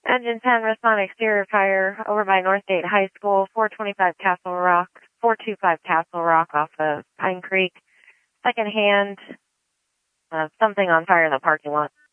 Engine 10, respond exterior fire over by Northgate High School, 425 Castle Rock off of Pine Creek. Second hand, something on fire in the parking lot.